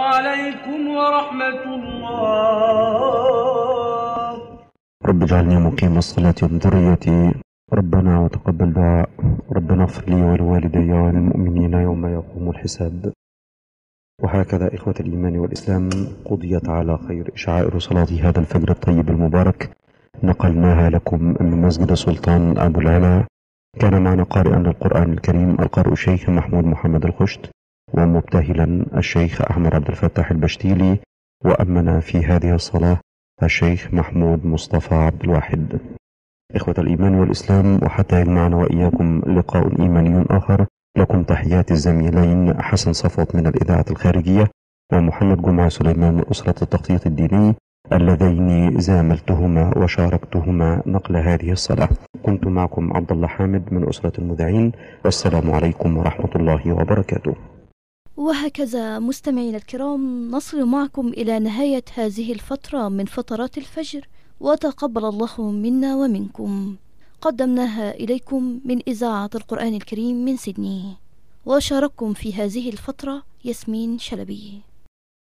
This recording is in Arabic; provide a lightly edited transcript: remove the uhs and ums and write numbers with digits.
عليكم ورحمة الله. رب اجعلني مقيم الصلاة ومن ذريتي، ربنا وتقبل دعاء، ربنا اغفر لي ولوالدي وللمؤمنين يوم يقوم الحساب. وهكذا إخوة الإيمان والإسلام قضيت على خير شعائر صلاة هذا الفجر الطيب المبارك، نقلناها لكم من مسجد سلطان أبو العلا. كان معنا قارئا للقرآن الكريم القارئ الشيخ محمود محمد الخشت، ومبتهلا الشيخ أحمد عبد الفتاح البشتيلي، وأمنا في هذه الصلاة الشيخ محمود مصطفى عبد الواحد. إخوة الإيمان والإسلام، وحتى يجمعنا وإياكم لقاء إيماني آخر، لكم تحيات الزميلين حسن صفوت من الإذاعة الخارجية ومحمد جمعة سليمان من أسرة التخطيط الديني، اللذين زاملتهما وشاركتهما نقل هذه الصلاة. كنت معكم عبد الله حامد من أسرة المذيعين، والسلام عليكم ورحمة الله وبركاته. وهكذا مستمعينا الكرام نصل معكم إلى نهاية هذه الفترة من فترات الفجر، وتقبل الله منا ومنكم. قدمناها إليكم من إذاعة القرآن الكريم من سيدني، وشارككم في هذه الفترة ياسمين شلبي.